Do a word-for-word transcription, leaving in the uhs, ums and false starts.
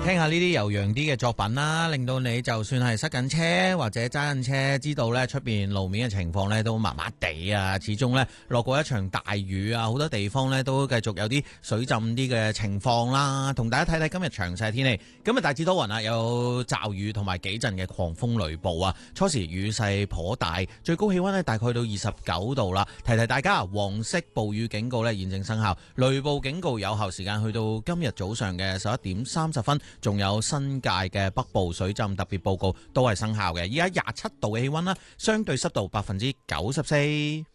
聽下呢啲悠揚啲嘅作品啦，令到你就算係塞緊車或者揸緊車，知道咧出邊路面嘅情況咧都麻麻地啊。始終咧落過一場大雨啊，好多地方咧都繼續有啲水浸啲嘅情況啦。同大家睇睇今日詳細天氣，今日大致多雲啊，有驟雨同埋幾陣嘅狂風雷暴啊。初時雨勢頗大，最高氣溫咧大概到二十九度啦。提提大家，黃色暴雨警告咧現正生效，雷暴警告有效時間去到今日早上嘅十一點三十分。仲有新界嘅北部水浸特別報告都係生效嘅。依家廿七度嘅氣溫啦，相對濕度百分之九十四。